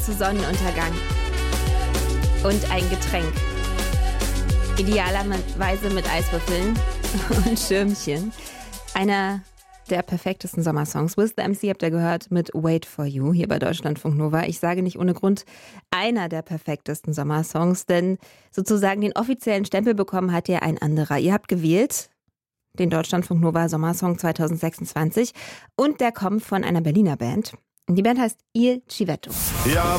zu Sonnenuntergang. Und ein Getränk. Idealerweise mit Eiswürfeln und Schirmchen. Einer der perfektesten Sommersongs. With the MC habt ihr gehört mit Wait for You hier bei Deutschlandfunk Nova. Ich sage nicht ohne Grund einer der perfektesten Sommersongs, denn sozusagen den offiziellen Stempel bekommen hat ja ein anderer. Ihr habt gewählt den Deutschlandfunk Nova Sommersong 2026 und der kommt von einer Berliner Band. Die Band heißt Il Civetto. Ja,